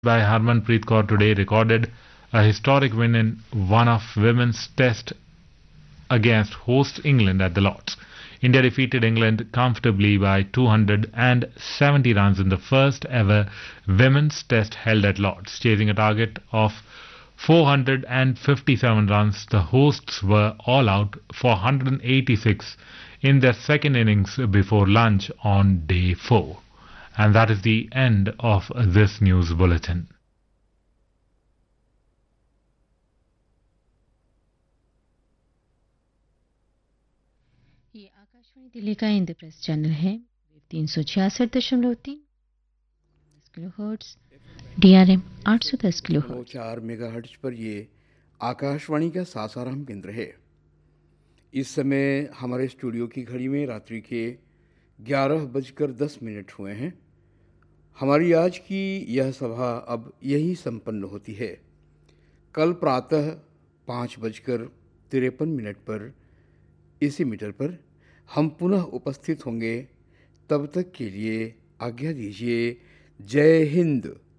by Harmanpreet Kaur today recorded a historic win in one of women's test against host England at the Lords. India defeated England comfortably by 270 runs in the first ever women's test held at Lords. Chasing a target of 457 runs, the hosts were all out for 186 in their second innings before lunch on day 4. And that is the end of this news bulletin. ये आकाशवाणी दिल्ली का Indraprastha channel है 366.3 kilohertz DRM 810 kilohertz 4 megahertz पर ये आकाशवाणी का सासाराम केंद्र है। इस समय हमारे स्टूडियो की घड़ी में रात्रि के 11:10 हुए हैं। हमारी आज की यह सभा अब यही संपन्न होती है। कल प्रातः 5:53 पर इसी मीटर पर हम पुनः उपस्थित होंगे। तब तक के लिए आज्ञा दीजिए। जय हिंद।